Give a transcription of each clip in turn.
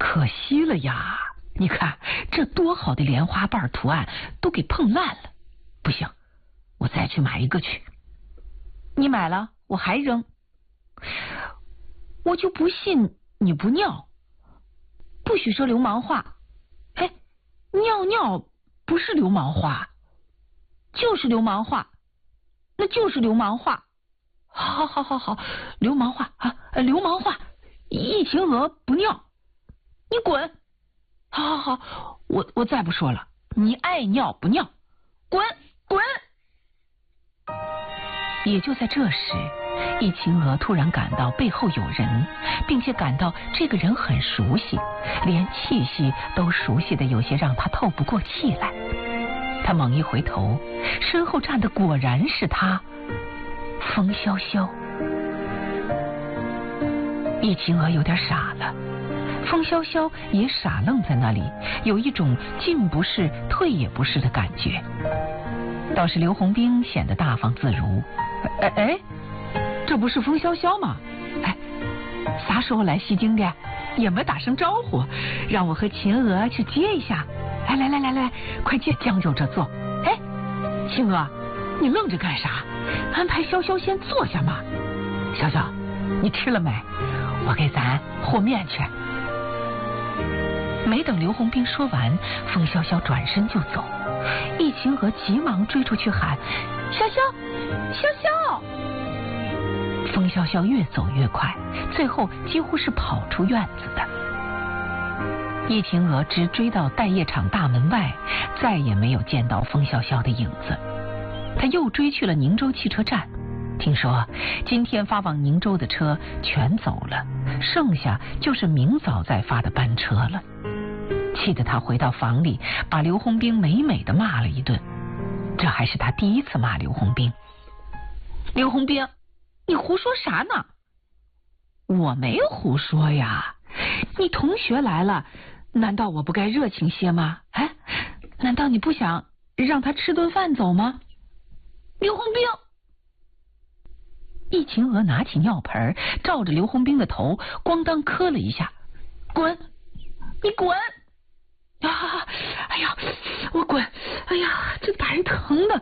可惜了呀！你看这多好的莲花瓣图案都给碰烂了。不行，我再去买一个去。你买了我还扔，我就不信你不尿。不许说流氓话。哎，尿尿不是流氓话，就是流氓话，那就是流氓话。好，流氓话啊，流氓话。一晴娥不尿，你滚！好，我再不说了，你爱尿不尿，滚！也就在这时，一晴娥突然感到背后有人，并且感到这个人很熟悉，连气息都熟悉的有些让她透不过气来。她猛一回头，身后站的果然是他，风萧萧。一晴娥有点傻了，风萧萧也傻愣在那里，有一种进不是退也不是的感觉。倒是刘洪兵显得大方自如。这不是风萧萧吗？啥时候来西京的？也没打声招呼，让我和秦娥去接一下。来，快接，将就着坐。秦娥，你愣着干啥？安排萧萧先坐下嘛。萧萧，你吃了没？我给咱和面去。没等刘洪兵说完，风萧萧转身就走。一晴娥急忙追出去喊：萧萧！风萧萧越走越快，最后几乎是跑出院子的。一晴娥直追到待业场大门外，再也没有见到风萧萧的影子。他又追去了宁州汽车站，听说今天发往宁州的车全走了，剩下就是明早再发的班车了。气得他回到房里，把刘洪兵美美的骂了一顿。这还是他第一次骂刘洪兵。刘洪兵，你胡说啥呢？我没有胡说呀，你同学来了，难道我不该热情些吗？难道你不想让他吃顿饭走吗？刘洪兵！一晴娥拿起尿盆照着刘洪兵的头咣当磕了一下。滚！你滚！我滚！这把人疼的。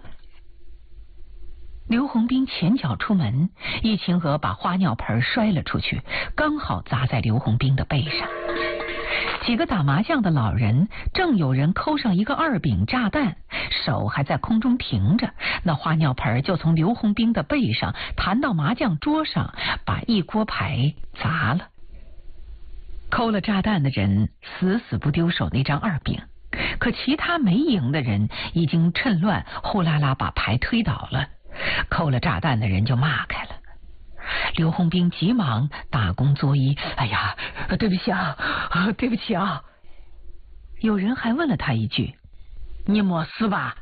刘洪兵前脚出门，一晴娥把花尿盆摔了出去，刚好砸在刘洪兵的背上。几个打麻将的老人正有人扣上一个2饼炸弹，手还在空中停着，那花尿盆就从刘洪兵的背上弹到麻将桌上，把一锅牌砸了。扣了炸弹的人死不丢手那张2饼，可其他没赢的人已经趁乱呼啦啦把牌推倒了，扣了炸弹的人就骂开了。刘洪兵急忙打躬作揖：对不起啊。有人还问了他一句：你没事吧？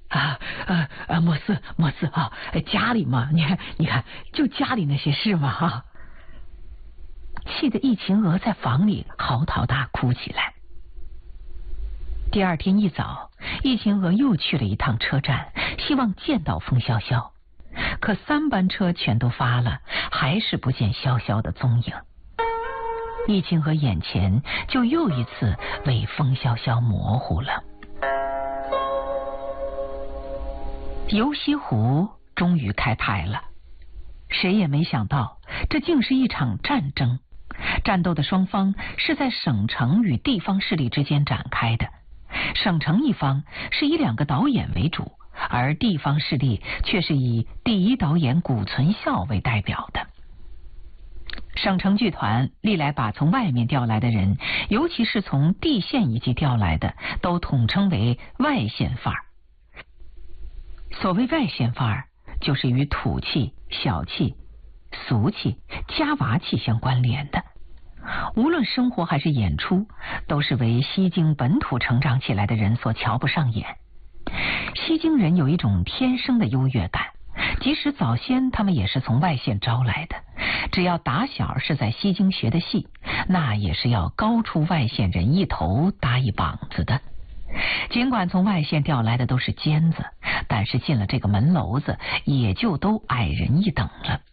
没事啊，家里嘛，你看就家里那些事嘛气得一晴娥在房里嚎啕大哭起来。第二天一早，一晴娥又去了一趟车站，希望见到风萧萧，可3班车全都发了，还是不见萧萧的踪影。一晴娥眼前就又一次为风萧萧模糊了。游西湖终于开拍了，谁也没想到这竟是一场战争。战斗的双方是在省城与地方势力之间展开的，省城一方是以2个导演为主，而地方势力却是以第一导演谷存孝为代表的。省城剧团历来把从外面调来的人，尤其是从地县一级调来的，都统称为外县范儿。所谓外县范儿，就是与土气、小气、俗气、家娃气相关联的。无论生活还是演出，都是为西京本土成长起来的人所瞧不上眼。西京人有一种天生的优越感，即使早先他们也是从外县招来的，只要打小是在西京学的戏，那也是要高出外县人一头搭一膀子的。尽管从外县调来的都是尖子，但是进了这个门楼子，也就都矮人一等了。